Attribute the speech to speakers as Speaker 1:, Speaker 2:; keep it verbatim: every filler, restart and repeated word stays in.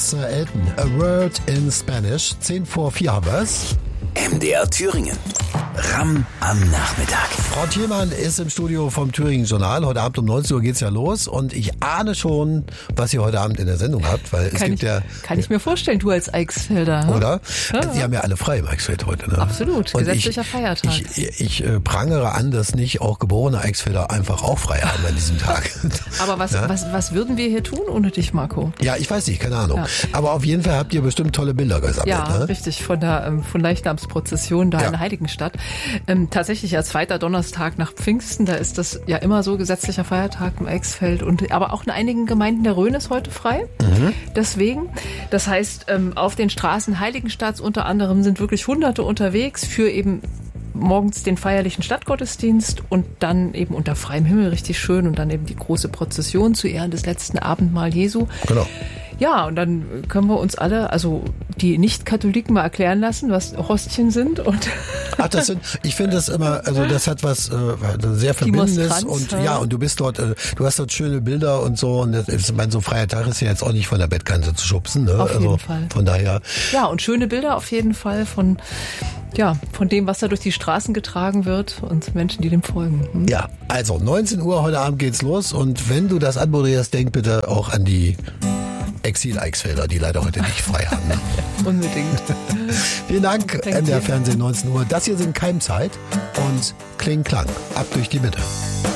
Speaker 1: Sir Elton. A Word in Spanish. zehn vor vier haben wir's.
Speaker 2: M D R Thüringen. Ram am Nachmittag.
Speaker 1: Frau Thielmann ist im Studio vom Thüringen Journal. Heute Abend um neunzehn Uhr geht's ja los und ich ahne schon, was ihr heute Abend in der Sendung habt, weil es
Speaker 3: kann
Speaker 1: gibt
Speaker 3: ich,
Speaker 1: ja...
Speaker 3: Kann ich mir vorstellen, du als Eichsfelder.
Speaker 1: Oder?
Speaker 3: Ja.
Speaker 1: Die haben ja alle frei im Eichsfeld heute. Ne?
Speaker 3: Absolut,
Speaker 1: und
Speaker 3: gesetzlicher
Speaker 1: ich,
Speaker 3: Feiertag.
Speaker 1: Ich, ich, ich äh, prangere an, dass nicht auch geborene Eichsfelder einfach auch frei haben an diesem Tag.
Speaker 3: Aber was,
Speaker 1: ja?
Speaker 3: was, was würden wir hier tun ohne dich, Marco?
Speaker 1: Ja, ich weiß nicht, keine Ahnung.
Speaker 3: Ja.
Speaker 1: Aber auf jeden Fall habt ihr bestimmt tolle Bilder gesammelt.
Speaker 3: Ja,
Speaker 1: ne?
Speaker 3: richtig, von der ähm, von Leichnamsprozession da
Speaker 1: Ja.
Speaker 3: in Heiligenstadt. Ähm, tatsächlich als zweiter Donnerstag nach Pfingsten, da ist das ja immer so gesetzlicher Feiertag im Eichsfeld und aber auch in einigen Gemeinden der Rhön ist heute frei. Mhm. Deswegen, das heißt, ähm, auf den Straßen Heiligenstadts unter anderem sind wirklich Hunderte unterwegs für eben morgens den feierlichen Stadtgottesdienst und dann eben unter freiem Himmel richtig schön und dann eben die große Prozession zu Ehren des letzten Abendmahl Jesu.
Speaker 1: Genau.
Speaker 3: Ja, und dann können wir uns alle, also die Nicht-Katholiken mal erklären lassen, was Hostien sind. Und
Speaker 1: Ach, das sind, ich finde das immer, also das hat was äh, sehr Verbindendes und ja. ja, und du bist dort, äh, du hast dort schöne Bilder und so und das, ich meine, so ein freier Tag ist ja jetzt auch nicht von der Bettkante zu schubsen, ne?
Speaker 3: Auf jeden
Speaker 1: also,
Speaker 3: Fall.
Speaker 1: Von daher.
Speaker 3: Ja, und schöne Bilder auf jeden Fall von, ja, von dem, was da durch die Straßen getragen wird und Menschen, die dem folgen. Hm?
Speaker 1: Ja, also neunzehn Uhr heute Abend geht's los und wenn du das anmoderierst, denk bitte auch an die Exil-Eichsfelder, die leider heute nicht frei haben. Ne?
Speaker 3: Unbedingt.
Speaker 1: Vielen Dank,
Speaker 3: Danke
Speaker 1: M D R
Speaker 3: dir.
Speaker 1: Fernsehen neunzehn Uhr. Das hier sind Keimzeit und Kling Klang. Ab durch die Mitte.